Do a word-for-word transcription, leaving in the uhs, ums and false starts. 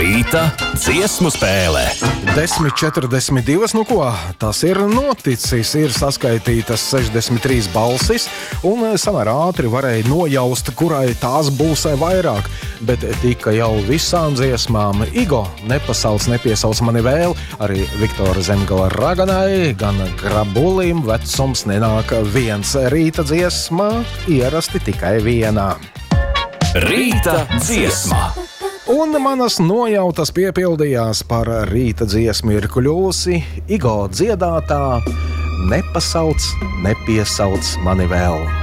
Rīta dziesmu spēle. desmit četrdesmit divi, nu ko, tas ir noticis, ir saskaitītas sešdesmit trīs balsis, un samērā ātri varēja nojaust, kurai tās būs vairāk, bet tika jau visām dziesmām. Igo, nepasauc, nepiesauc mani vēl, arī Viktora Zemgala raganai, gan Grabulim vecums nenāk viens. Rīta dziesma ierasti tikai vienā. Rīta dziesma. Un manas nojautas piepildījās, par rīta dziesmu ir kļūsi Igo dziedātā Nepasauc, nepiesauc mani vēl.